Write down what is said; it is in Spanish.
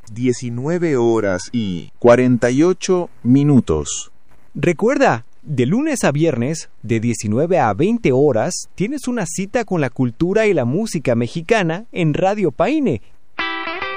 19:48. Recuerda, de lunes a viernes, de 19 a 20 horas, tienes una cita con la cultura y la música mexicana en Radio Paine